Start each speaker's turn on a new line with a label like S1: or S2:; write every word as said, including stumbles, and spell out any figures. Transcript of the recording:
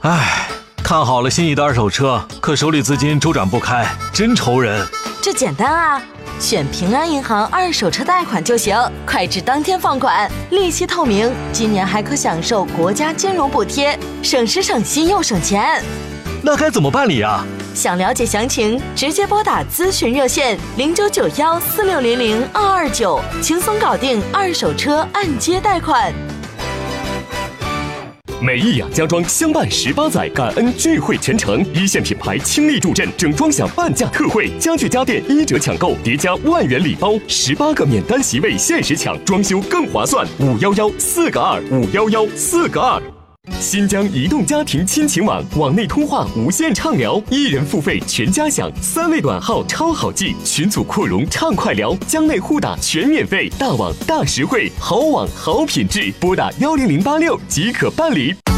S1: 唉，看好了心仪的二手车，可手里资金周转不开，真愁人。
S2: 这简单啊，选平安银行二手车贷款就行，快至当天放款，利息透明，今年还可享受国家金融补贴，省时省心又省钱。
S1: 那该怎么办理啊？
S2: 想了解详情，直接拨打咨询热线零九九幺四六零零二二九，轻松搞定二手车按揭贷款。
S3: 美意雅家装相伴十八载，感恩聚会全程，一线品牌倾力助阵，整装享半价特惠，家具家电一折抢购，叠加万元礼包，十八个免单席位限时抢，装修更划算。五幺幺四个二五幺幺四个二。新疆移动家庭亲情网，网内通话无限畅聊，一人付费全家享，三位短号超好记，群组扩容畅快聊，疆内互打全免费，大网大实惠，好网好品质，拨打幺零零八六即可办理。